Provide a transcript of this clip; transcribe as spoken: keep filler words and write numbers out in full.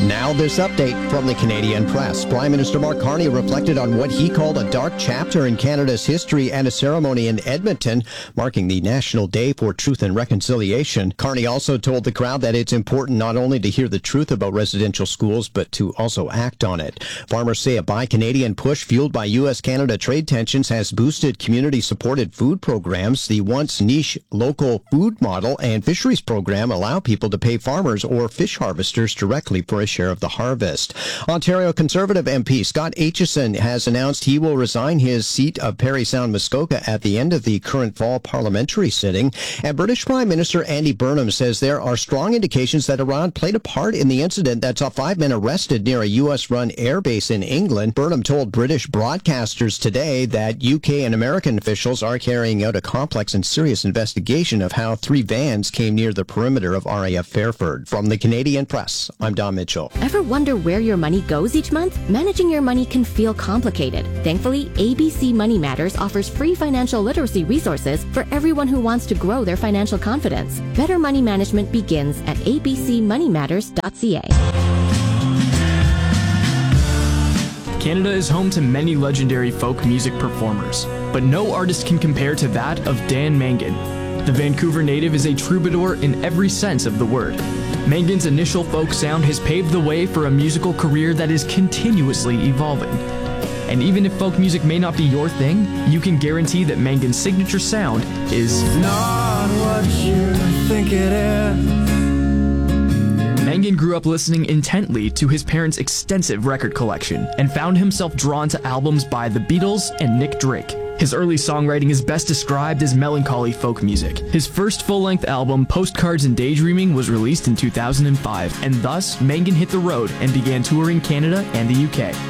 Now this update from the Canadian Press. Prime Minister Mark Carney reflected on what he called a dark chapter in Canada's history at a ceremony in Edmonton, marking the National Day for Truth and Reconciliation. Carney also told the crowd that it's important not only to hear the truth about residential schools, but to also act on it. Farmers say a Buy Canadian push fueled by U S Canada trade tensions has boosted community-supported food programs. The once niche local food model and fisheries program allow people to pay farmers or fish harvesters directly for a share of the harvest. Ontario Conservative M P Scott Aitchison has announced he will resign his seat of Parry Sound Muskoka at the end of the current fall parliamentary sitting. And British Prime Minister Andy Burnham says there are strong indications that Iran played a part in the incident that saw five men arrested near a U S-run airbase in England. Burnham told British broadcasters today that U K and American officials are carrying out a complex and serious investigation of how three vans came near the perimeter of R A F Fairford. From the Canadian Press, I'm Don Mitchell. Ever wonder where your money goes each month? Managing your money can feel complicated. Thankfully, A B C Money Matters offers free financial literacy resources for everyone who wants to grow their financial confidence. Better money management begins at a b c money matters dot c a. Canada is home to many legendary folk music performers, but no artist can compare to that of Dan Mangan. The Vancouver native is a troubadour in every sense of the word. Mangan's initial folk sound has paved the way for a musical career that is continuously evolving. And even if folk music may not be your thing, you can guarantee that Mangan's signature sound is not what you think it is. Mangan grew up listening intently to his parents' extensive record collection and found himself drawn to albums by The Beatles and Nick Drake. His early songwriting is best described as melancholy folk music. His first full-length album, Postcards and Daydreaming, was released in two thousand five, and thus Mangan hit the road and began touring Canada and the U K.